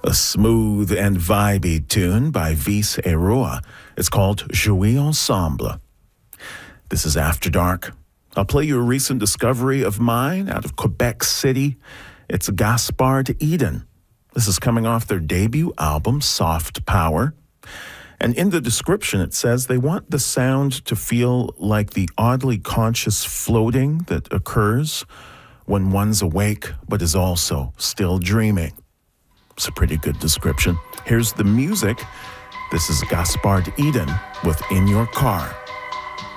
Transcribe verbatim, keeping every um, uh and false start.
A smooth and vibey tune by Vis et Roi. It's called Jouer Ensemble. This is After Dark. I'll play you a recent discovery of mine out of Quebec City. It's Gaspard Eden. This is coming off their debut album, Soft Power. And in the description, it says they want the sound to feel like the oddly conscious floating that occurs when one's awake but is also still dreaming. It's a pretty good description. Here's the music. This is Gaspard Eden with In Your Car.